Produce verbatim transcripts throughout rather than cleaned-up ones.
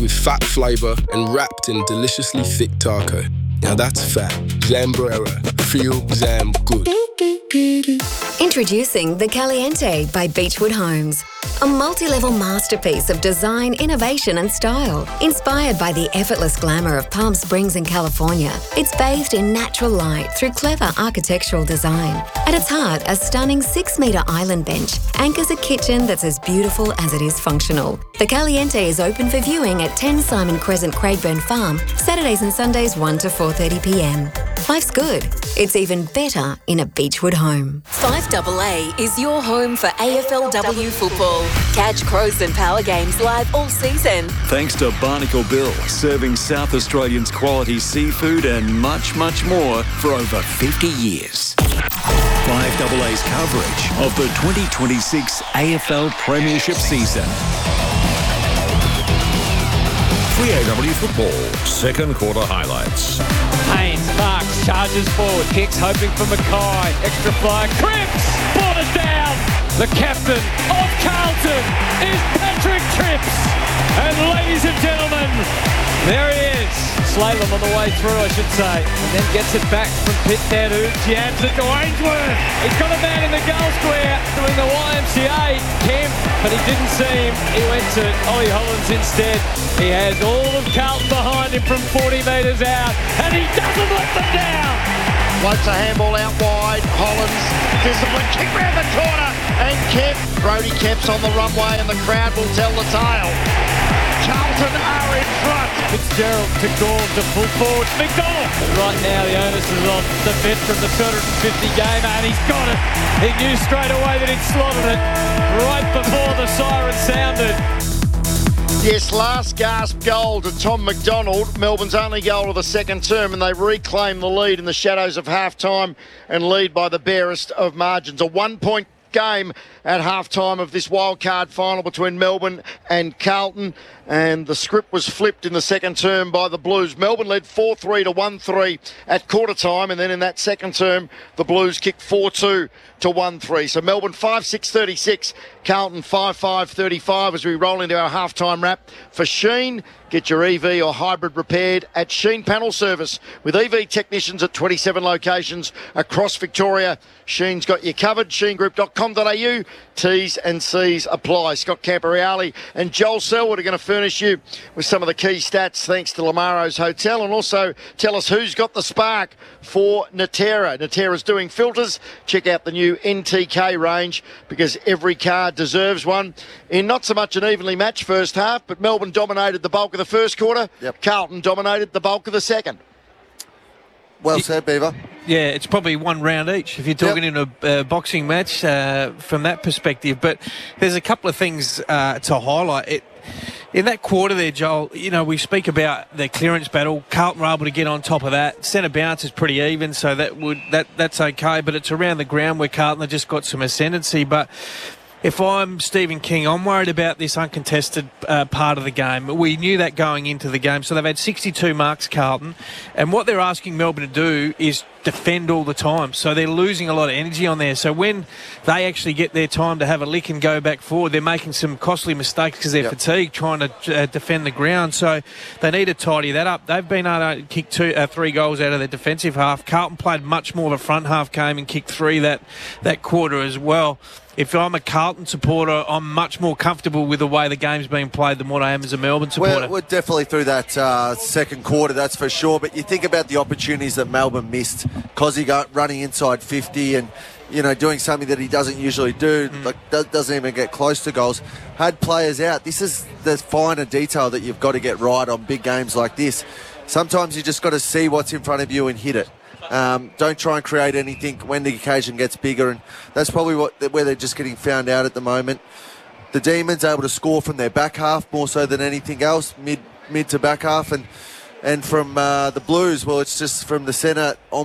with fat flavour and wrapped in deliciously thick taco. Now that's fat. Zambrera. Feel Zam good. Introducing the Caliente by Beechwood Homes. A multi-level masterpiece of design, innovation and style. Inspired by the effortless glamour of Palm Springs in California, it's bathed in natural light through clever architectural design. At its heart, a stunning six-metre island bench anchors a kitchen that's as beautiful as it is functional. The Caliente is open for viewing at ten Simon Crescent, Craigburn Farm, Saturdays and Sundays one to four thirty p m. Life's good. It's even better in a Beechwood home. five A A is your home for A F L W football. Catch Crows and Power games live all season. Thanks to Barnacle Bill, serving South Australians quality seafood and much, much more for over fifty years. five A A's coverage of the twenty twenty-six A F L Premiership season. three A W football, second quarter highlights. Haynes, Marks, charges forward, kicks, hoping for Mackay. Extra fly, Cripps, borders down. The captain of Carlton is Patrick Cripps. And ladies and gentlemen, there he is. Slalom on the way through, I should say. And then gets it back from Pitnadu, jams it to Ainsworth. He's got a man in the goal square doing the Y M C A. Kemp, but he didn't see him. He went to Ollie Hollins instead. He has all of Carlton behind him from forty metres out, and he doesn't let them down. Floats a handball out wide. Hollins, discipline, kick round the corner, and Kemp. Brody Kemp's on the runway, and the crowd will tell the tale. Carlton are in front. Fitzgerald to Gorn to pull forward. McDonald. Right now the onus is on the vet from the two hundred fifty gamer, and he's got it. He knew straight away that he'd slotted it right before the siren sounded. Yes, last gasp goal to Tom McDonald, Melbourne's only goal of the second term, and they reclaim the lead in the shadows of half-time and lead by the barest of margins. A one-point game at half-time of this wildcard final between Melbourne and Carlton, and the script was flipped in the second term by the Blues. Melbourne led four three to one three at quarter time, and then in that second term the Blues kicked four two to one three. So Melbourne five six thirty-six, Carlton five five thirty-five as we roll into our half-time wrap. For Sheen, get your E V or hybrid repaired at Sheen Panel Service with E V technicians at twenty-seven locations across Victoria. Sheen's got you covered. sheen group dot com dot a u. T's and C's apply. Scott Camporeale and Joel Selwood are going to furnish you with some of the key stats thanks to Lamaro's Hotel, and also tell us who's got the spark for Natera. Natera's doing filters. Check out the new N T K range because every car deserves one. In not so much an evenly matched first half, but Melbourne dominated the bulk of the first quarter. Yep. Carlton dominated the bulk of the second. Well said, Beaver. Yeah, it's probably one round each if you're talking yep. in a uh, boxing match uh, from that perspective. But there's a couple of things uh, to highlight. It, in that quarter there, Joel, you know, we speak about the clearance battle. Carlton were able to get on top of that. Centre bounce is pretty even, so that would that that's okay. But it's around the ground where Carlton have just got some ascendancy. But if I'm Stephen King, I'm worried about this uncontested uh, part of the game. We knew that going into the game. So they've had sixty-two marks, Carlton. And what they're asking Melbourne to do is defend all the time. So they're losing a lot of energy on there. So when they actually get their time to have a lick and go back forward, they're making some costly mistakes because they're yep. fatigued trying to uh, defend the ground. So they need to tidy that up. They've been able to kick two, uh, three goals out of their defensive half. Carlton played much more of a front half game and kicked three that, that quarter as well. If I'm a Carlton supporter, I'm much more comfortable with the way the game's being played than what I am as a Melbourne supporter. We're, we're definitely through that uh, second quarter, that's for sure. But you think about the opportunities that Melbourne missed. Cozzy got running inside fifty and, you know, doing something that he doesn't usually do, mm. like do, doesn't even get close to goals. Had players out. This is the finer detail that you've got to get right on big games like this. Sometimes you just got to see what's in front of you and hit it. Um, don't try and create anything when the occasion gets bigger, and that's probably what where they're just getting found out at the moment. The Demons able to score from their back half more so than anything else, mid mid to back half, and and from uh, the Blues, well, it's just from the centre onwards.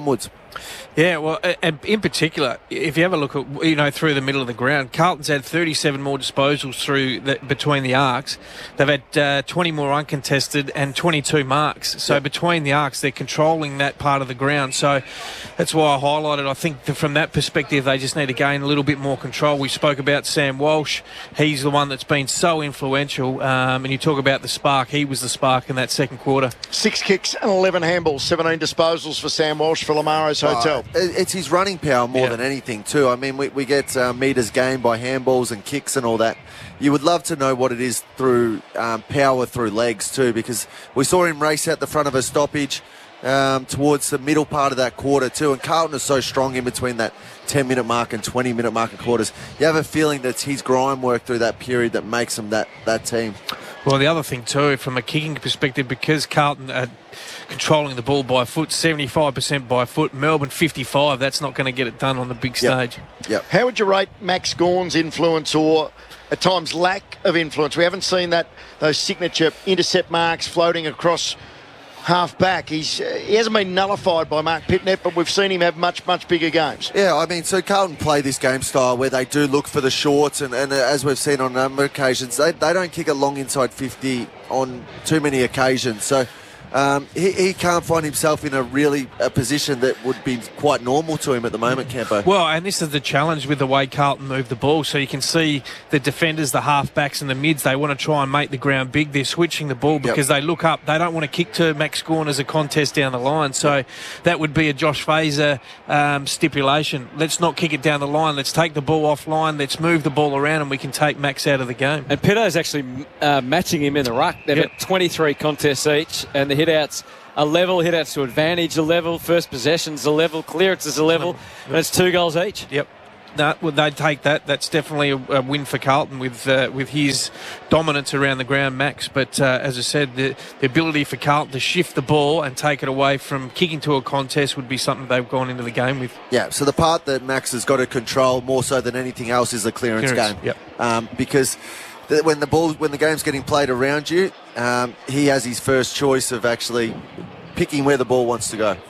Yeah, well, and in particular, if you have a look at, you know, through the middle of the ground, Carlton's had thirty-seven more disposals through the, between the arcs. They've had uh, twenty more uncontested and twenty-two marks. So yep. between the arcs, they're controlling that part of the ground. So that's why I highlighted, I think that from that perspective, they just need to gain a little bit more control. We spoke about Sam Walsh. He's the one that's been so influential. Um, and you talk about the spark. He was the spark in that second quarter. Six kicks and eleven handballs, seventeen disposals for Sam Walsh for Lamaro's Hotel. Uh, It's his running power more yeah. than anything too. I mean, we, we get uh, metres gained by handballs and kicks and all that. You would love to know what it is through um, power through legs too, because we saw him race out the front of a stoppage um, towards the middle part of that quarter too. And Carlton is so strong in between that ten-minute mark and twenty-minute mark of quarters. You have a feeling that it's his grind work through that period that makes him that, that team. Well, the other thing too, from a kicking perspective, because Carlton are controlling the ball by foot, seventy-five percent by foot, Melbourne fifty-five, that's not going to get it done on the big stage. Yep. Yep. How would you rate Max Gawn's influence, or at times lack of influence? We haven't seen that those signature intercept marks floating across half back. He's uh, he hasn't been nullified by Mark Pitnett, but we've seen him have much, much bigger games. Yeah, I mean, so Carlton play this game style where they do look for the shorts, and, and as we've seen on a number of occasions, they, they don't kick a long inside fifty on too many occasions. So um, he, he can't find himself in a really a position that would be quite normal to him at the moment, Campo. Well, and this is the challenge with the way Carlton move the ball. So you can see the defenders, the halfbacks and the mids, they want to try and make the ground big. They're switching the ball because yep. they look up. They don't want to kick to Max Gawn as a contest down the line. So yep. that would be a Josh Fazer um, stipulation. Let's not kick it down the line. Let's take the ball offline. Let's move the ball around and we can take Max out of the game. And Pitto's actually uh, matching him in the ruck. They've yep. had twenty-three contests each, and the hit-outs a level, hit-outs to advantage a level, first possessions a level, clearances a level, yep. and it's two goals each. Yep. No, well, they'd take that. That's definitely a, a win for Carlton with uh, with his dominance around the ground, Max. But uh, as I said, the, the ability for Carlton to shift the ball and take it away from kicking to a contest would be something they've gone into the game with. Yeah, so the part that Max has got to control more so than anything else is the clearance, clearance game. Yep. Um, because the, when the ball, when the game's getting played around you, um, he has his first choice of actually picking where the ball wants to go.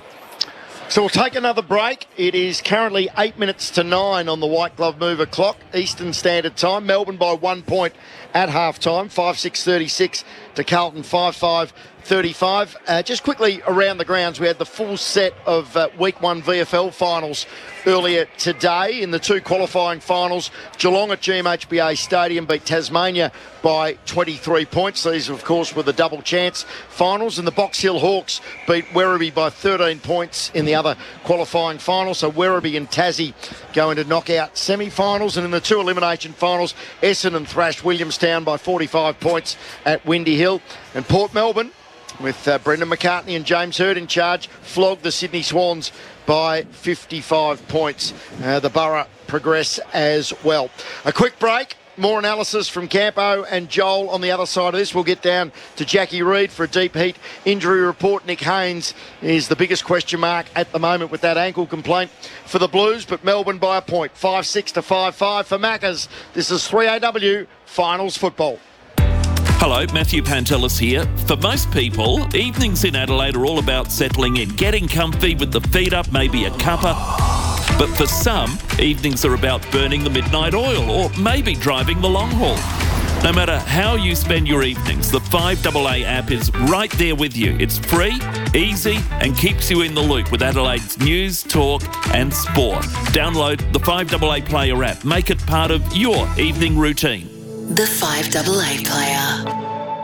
So we'll take another break. It is currently eight minutes to nine on the White Glove Mover clock, Eastern Standard Time. Melbourne by one point at half-time, five six thirty-six to Carlton five five thirty-five. Uh, just quickly around the grounds, we had the full set of uh, Week one V F L finals earlier today. In the two qualifying finals, Geelong at G M H B A Stadium beat Tasmania by twenty-three points. These, of course, were the double chance finals. And the Box Hill Hawks beat Werribee by thirteen points in the other qualifying final. So Werribee and Tassie go into knockout semi-finals. And in the two elimination finals, Essendon thrashed Williamstown by forty-five points at Windy Hill. And Port Melbourne, with uh, Brendan McCartney and James Hird in charge, flogged the Sydney Swans by fifty-five points. Uh, the Borough progress as well. A quick break. More analysis from Campo and Joel on the other side of this. We'll get down to Jackie Reid for a deep heat injury report. Nick Haynes is the biggest question mark at the moment with that ankle complaint for the Blues, but Melbourne by a point, five six to five five for Maccas. This is three A W Finals Football. Hello, Matthew Pantelis here. For most people, evenings in Adelaide are all about settling in, getting comfy with the feet up, maybe a cuppa. But for some, evenings are about burning the midnight oil or maybe driving the long haul. No matter how you spend your evenings, the five A A app is right there with you. It's free, easy, and keeps you in the loop with Adelaide's news, talk, and sport. Download the five A A Player app. Make it part of your evening routine. The five A A Player.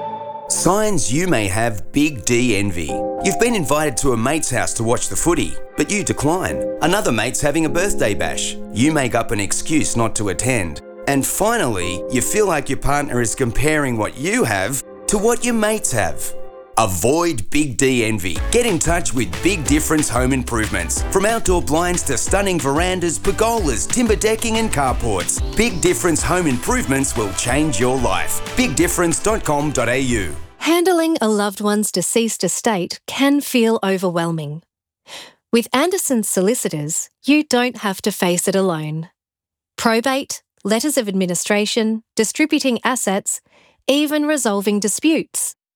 Signs you may have Big D envy. You've been invited to a mate's house to watch the footy, but you decline. Another mate's having a birthday bash. You make up an excuse not to attend. And finally, you feel like your partner is comparing what you have to what your mates have. Avoid Big D envy. Get in touch with Big Difference Home Improvements. From outdoor blinds to stunning verandas, pergolas, timber decking and carports, Big Difference Home Improvements will change your life. big difference dot com dot a u. Handling a loved one's deceased estate can feel overwhelming. With Anderson's solicitors, you don't have to face it alone. Probate, letters of administration, distributing assets, even resolving disputes.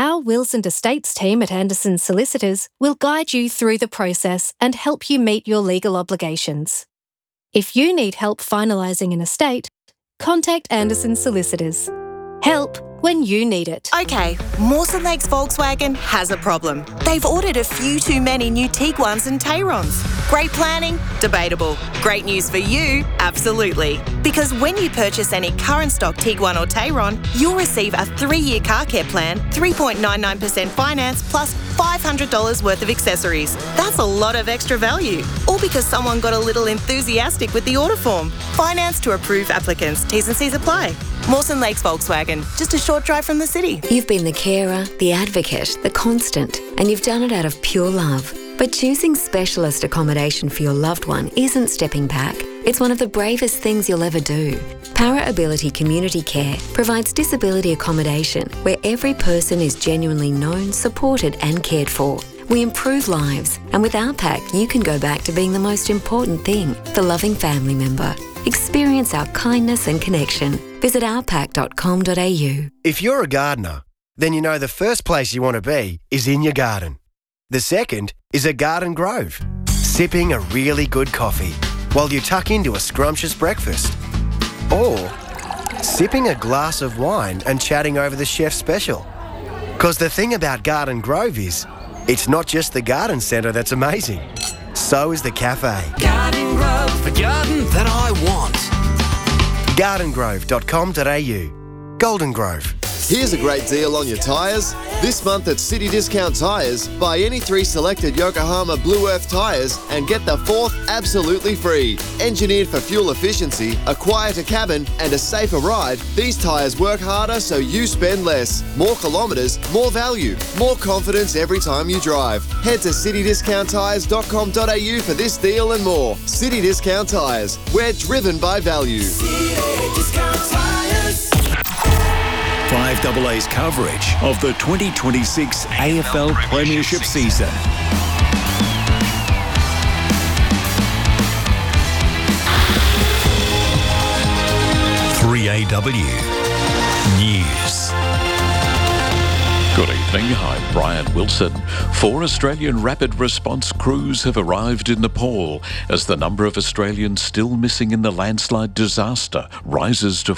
Our wills and estates team at Anderson Solicitors will guide you through the process and help you meet your legal obligations. If you need help finalising an estate, contact Anderson Solicitors. Help when you need it. Okay, Mawson Lakes Volkswagen has a problem. They've ordered a few too many new Tiguans and Tayrons. Great planning? Debatable. Great news for you? Absolutely. Because when you purchase any current stock Tiguan or Tayron, you'll receive a three-year car care plan, three point nine nine percent finance, plus five hundred dollars worth of accessories. That's a lot of extra value. All because someone got a little enthusiastic with the order form. Finance to approved applicants. T's and C's apply. Mawson Lakes Volkswagen, just a short drive from the city. You've been the carer, the advocate, the constant, and you've done it out of pure love. But choosing specialist accommodation for your loved one isn't stepping back. It's one of the bravest things you'll ever do. Para Ability Community Care provides disability accommodation where every person is genuinely known, supported and cared for. We improve lives, and with our pack, you can go back to being the most important thing, the loving family member. Experience our kindness and connection. Visit our pack dot com dot a u. If you're a gardener, then you know the first place you want to be is in your garden. The second is a garden grove, sipping a really good coffee while you tuck into a scrumptious breakfast. Or sipping a glass of wine and chatting over the chef's special. Because the thing about Garden Grove is, it's not just the garden centre that's amazing. So is the cafe. Garden Grove, the garden that I want. garden grove dot com dot a u. Golden Grove. Here's a great deal on your tyres. This month at City Discount Tyres, buy any three selected Yokohama Blue Earth tyres and get the fourth absolutely free. Engineered for fuel efficiency, a quieter cabin and a safer ride, these tyres work harder so you spend less. More kilometres, more value, more confidence every time you drive. Head to city discount tyres dot com dot a u for this deal and more. City Discount Tyres, we're driven by value. City Discount Tyres. five double A's coverage of the twenty twenty-six A F L Premiership season. three A W News. Good evening, I'm Brian Wilson. Four Australian rapid response crews have arrived in Nepal as the number of Australians still missing in the landslide disaster rises to